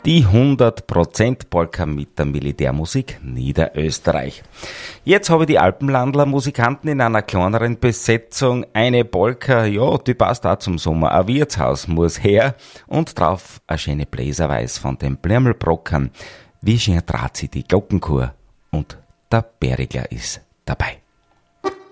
Die 100% Polka mit der Militärmusik Niederösterreich. Jetzt habe ich die Alpenlandler Musikanten in einer kleineren Besetzung. Eine Polka, ja, die passt auch zum Sommer. Ein Wirtshaus muss her und drauf eine schöne Bläserweis von den Blärmelbrockern. Wie schön draht sie die Glockenchor und der Berigler ist dabei.